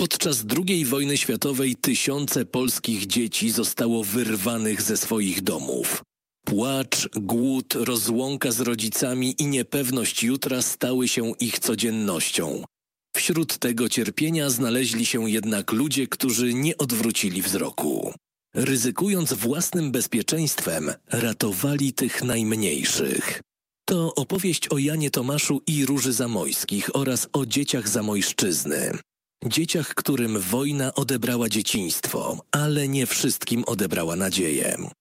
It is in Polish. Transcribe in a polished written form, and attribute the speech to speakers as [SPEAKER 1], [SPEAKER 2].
[SPEAKER 1] Podczas II wojny światowej tysiące polskich dzieci zostało wyrwanych ze swoich domów. Płacz, głód, rozłąka z rodzicami i niepewność jutra stały się ich codziennością. Wśród tego cierpienia znaleźli się jednak ludzie, którzy nie odwrócili wzroku. Ryzykując własnym bezpieczeństwem, ratowali tych najmniejszych. To opowieść o Janie Tomaszu i Róży Zamojskich oraz o dzieciach Zamojszczyzny. Dzieciach, którym wojna odebrała dzieciństwo, ale nie wszystkim odebrała nadzieję.